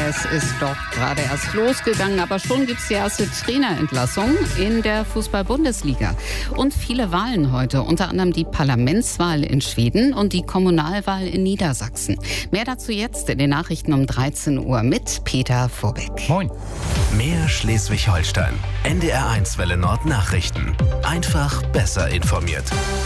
Es ist doch gerade erst losgegangen, aber schon gibt es die erste Trainerentlassung in der Fußball-Bundesliga. Und viele Wahlen heute, unter anderem die Parlamentswahl in Schweden und die Kommunalwahl in Niedersachsen. Mehr dazu jetzt in den Nachrichten um 13 Uhr mit Peter Vorbeck. Moin. Mehr Schleswig-Holstein. NDR1 Welle Nord Nachrichten. Einfach besser informiert.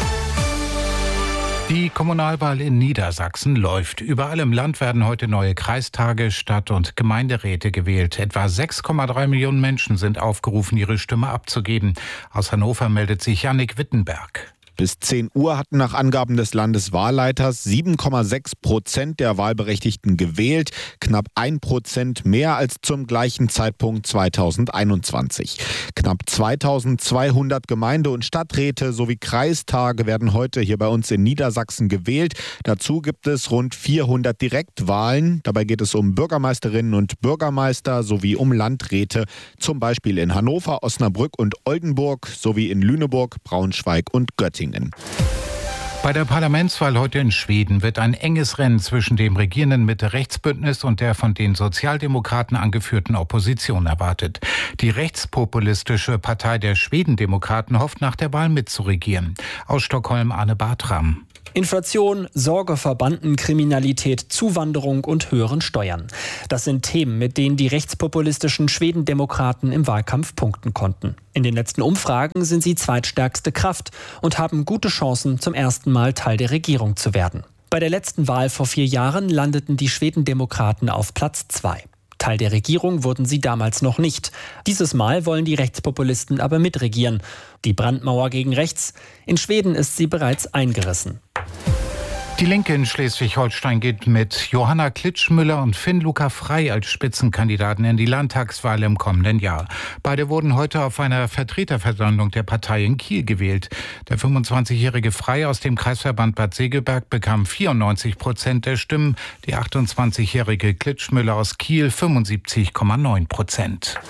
Die Kommunalwahl in Niedersachsen läuft. Überall im Land werden heute neue Kreistage, Stadt- und Gemeinderäte gewählt. Etwa 6,3 Millionen Menschen sind aufgerufen, ihre Stimme abzugeben. Aus Hannover meldet sich Jannik Wittenberg. Bis 10 Uhr hatten nach Angaben des Landeswahlleiters 7,6% der Wahlberechtigten gewählt, knapp 1% mehr als zum gleichen Zeitpunkt 2021. Knapp 2200 Gemeinde- und Stadträte sowie Kreistage werden heute hier bei uns in Niedersachsen gewählt. Dazu gibt es rund 400 Direktwahlen. Dabei geht es um Bürgermeisterinnen und Bürgermeister sowie um Landräte, zum Beispiel in Hannover, Osnabrück und Oldenburg sowie in Lüneburg, Braunschweig und Göttingen. Bei der Parlamentswahl heute in Schweden wird ein enges Rennen zwischen dem regierenden Mitte-Rechts-Bündnis und der von den Sozialdemokraten angeführten Opposition erwartet. Die rechtspopulistische Partei der Schwedendemokraten hofft nach der Wahl mitzuregieren. Aus Stockholm Arne Bartram. Inflation, Sorge vor Bandenkriminalität, Zuwanderung und höheren Steuern. Das sind Themen, mit denen die rechtspopulistischen Schwedendemokraten im Wahlkampf punkten konnten. In den letzten Umfragen sind sie zweitstärkste Kraft und haben gute Chancen, zum ersten Mal Teil der Regierung zu werden. Bei der letzten Wahl vor 4 Jahren landeten die Schwedendemokraten auf Platz 2. Teil der Regierung wurden sie damals noch nicht. Dieses Mal wollen die Rechtspopulisten aber mitregieren. Die Brandmauer gegen rechts, in Schweden ist sie bereits eingerissen. Die Linke in Schleswig-Holstein geht mit Johanna Klitschmüller und Finn-Luca Frey als Spitzenkandidaten in die Landtagswahl im kommenden Jahr. Beide wurden heute auf einer Vertreterversammlung der Partei in Kiel gewählt. Der 25-jährige Frey aus dem Kreisverband Bad Segeberg bekam 94% der Stimmen, die 28-jährige Klitschmüller aus Kiel 75,9%.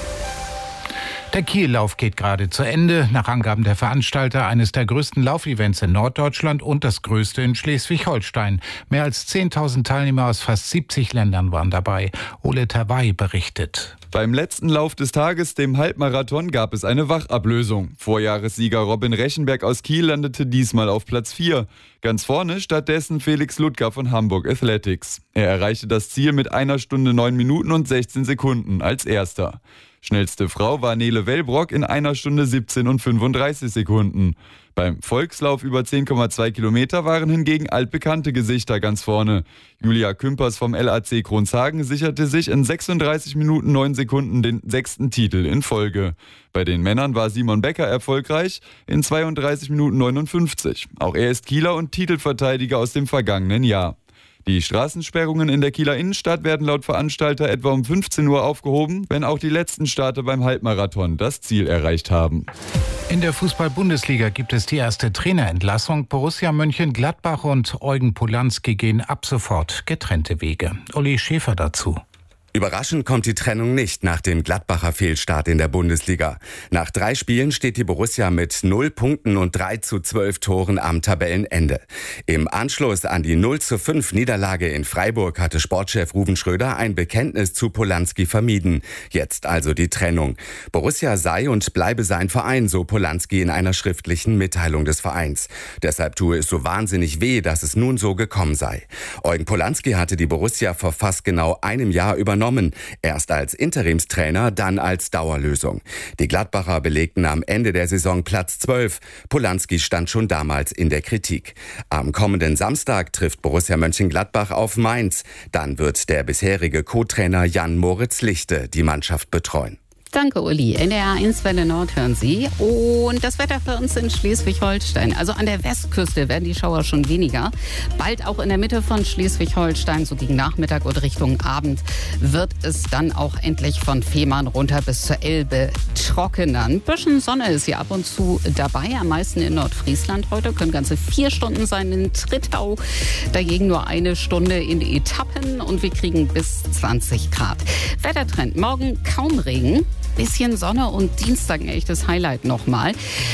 Der Kiellauf geht gerade zu Ende. Nach Angaben der Veranstalter eines der größten Laufevents in Norddeutschland und das größte in Schleswig-Holstein. Mehr als 10.000 Teilnehmer aus fast 70 Ländern waren dabei. Ole Terwey berichtet. Beim letzten Lauf des Tages, dem Halbmarathon, gab es eine Wachablösung. Vorjahressieger Robin Rechenberg aus Kiel landete diesmal auf Platz 4. Ganz vorne stattdessen Felix Ludger von Hamburg Athletics. Er erreichte das Ziel mit 1 Stunde 9 Minuten und 16 Sekunden als Erster. Schnellste Frau war Nele Wellbrock in 1 Stunde 17 und 35 Sekunden. Beim Volkslauf über 10,2 Kilometer waren hingegen altbekannte Gesichter ganz vorne. Julia Kümpers vom LAC Kronshagen sicherte sich in 36 Minuten 9 Sekunden den 6. Titel in Folge. Bei den Männern war Simon Becker erfolgreich in 32 Minuten 59. Auch er ist Kieler und Titelverteidiger aus dem vergangenen Jahr. Die Straßensperrungen in der Kieler Innenstadt werden laut Veranstalter etwa um 15 Uhr aufgehoben, wenn auch die letzten Starter beim Halbmarathon das Ziel erreicht haben. In der Fußball-Bundesliga gibt es die erste Trainerentlassung. Borussia Mönchengladbach und Eugen Polanski gehen ab sofort getrennte Wege. Uli Schäfer dazu. Überraschend kommt die Trennung nicht nach dem Gladbacher Fehlstart in der Bundesliga. Nach 3 Spielen steht die Borussia mit 0 Punkten und 3:12 Toren am Tabellenende. Im Anschluss an die 0:5 Niederlage in Freiburg hatte Sportchef Ruven Schröder ein Bekenntnis zu Polanski vermieden. Jetzt also die Trennung. Borussia sei und bleibe sein Verein, so Polanski in einer schriftlichen Mitteilung des Vereins. Deshalb tue es so wahnsinnig weh, dass es nun so gekommen sei. Eugen Polanski hatte die Borussia vor fast genau einem Jahr übernommen. Erst als Interimstrainer, dann als Dauerlösung. Die Gladbacher belegten am Ende der Saison Platz 12. Polanski stand schon damals in der Kritik. Am kommenden Samstag trifft Borussia Mönchengladbach auf Mainz. Dann wird der bisherige Co-Trainer Jan-Moritz Lichte die Mannschaft betreuen. Danke, Uli. NDR1 Welle Nord hören Sie. Und das Wetter für uns in Schleswig-Holstein. Also an der Westküste werden die Schauer schon weniger. Bald auch in der Mitte von Schleswig-Holstein, so gegen Nachmittag und Richtung Abend, wird es dann auch endlich von Fehmarn runter bis zur Elbe trockener. Ein bisschen Sonne ist hier ab und zu dabei. Am meisten in Nordfriesland heute. Können ganze 4 Stunden sein in Trittau. Dagegen nur 1 Stunde in Etappen. Und wir kriegen bis 20 Grad. Wettertrend. Morgen kaum Regen. Bisschen Sonne und Dienstag ein echtes Highlight nochmal.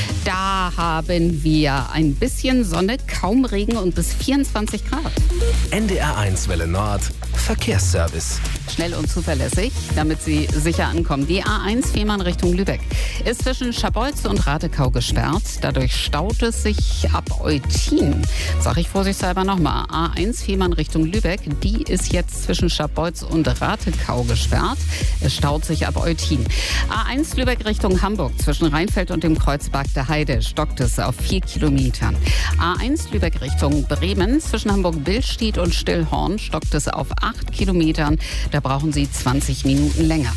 Da haben wir ein bisschen Sonne, kaum Regen und bis 24 Grad. NDR1 Welle Nord Verkehrsservice. Schnell und zuverlässig, damit Sie sicher ankommen. Die A1 Fehmarn Richtung Lübeck ist zwischen Scharbeutz und Ratekau gesperrt. Dadurch staut es sich ab Eutin. Sag ich vorsichtshalber nochmal. A1 Fehmarn Richtung Lübeck, die ist jetzt zwischen Scharbeutz und Ratekau gesperrt. Es staut sich ab Eutin. A1 Lübeck Richtung Hamburg zwischen Rheinfeld und dem Kreuz Bagde Heide stockt es auf 4 Kilometern. A1 Lübeck Richtung Bremen zwischen Hamburg-Billstedt und Stillhorn stockt es auf 8 Kilometern. Da brauchen Sie 20 Minuten länger.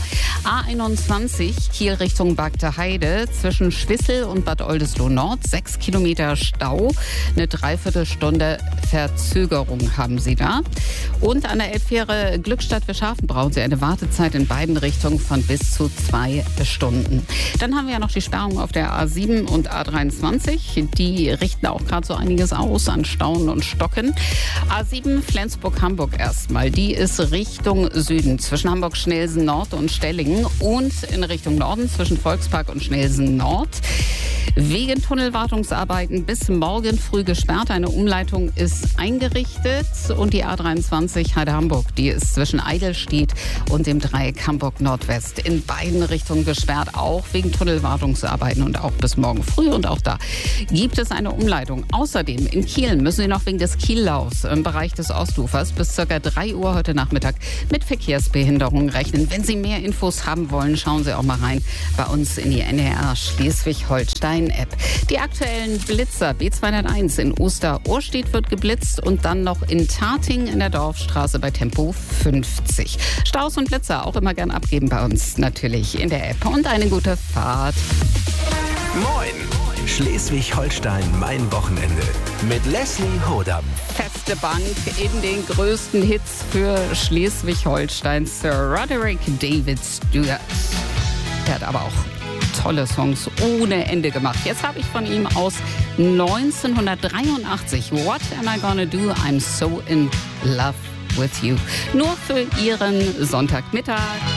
A21 Kiel Richtung Bagde Heide zwischen Schwissel und Bad Oldesloe Nord 6 Kilometer Stau. Eine Dreiviertelstunde Verzögerung haben Sie da. Und an der Elbfähre Glückstadt-Wischhafen brauchen Sie eine Wartezeit in beiden Richtungen von bis zu 2 Stunden. Dann haben wir ja noch die Sperrung auf der A7 und A23. Die richten auch gerade so einiges aus an Stauen und Stocken. A7 Flensburg-Hamburg erstmal. Die ist Richtung Süden zwischen Hamburg-Schnelsen Nord und Stellingen und in Richtung Norden zwischen Volkspark und Schnelsen Nord. Wegen Tunnelwartungsarbeiten bis morgen früh gesperrt. Eine Umleitung ist eingerichtet und die A23 Heide-Hamburg, die ist zwischen Eidelstedt und dem Dreieck Hamburg-Nordwest in beiden Richtungen gesperrt, auch wegen Tunnelwartungsarbeiten und auch bis morgen früh. Und auch da gibt es eine Umleitung. Außerdem in Kiel müssen Sie noch wegen des Kiellaufs im Bereich des Ostufers bis ca. 3 Uhr heute Nachmittag mit Verkehrsbehinderungen rechnen. Wenn Sie mehr Infos haben wollen, schauen Sie auch mal rein bei uns in die NDR Schleswig-Holstein App. Die aktuellen Blitzer B201 in Oster-Ohrstedt wird geblitzt und dann noch in Tating in der Dorfstraße bei Tempo 50. Staus und Blitzer auch immer gern abgeben bei uns natürlich in der App. Und eine gute Fahrt. Moin! Schleswig-Holstein, mein Wochenende. Mit Leslie Hodam. Feste Bank in den größten Hits für Schleswig-Holstein. Sir Roderick David Stewart. Der hat aber auch tolle Songs ohne Ende gemacht. Jetzt habe ich von ihm aus 1983 What Am I Gonna Do? I'm So in Love with You. Nur für Ihren Sonntagmittag.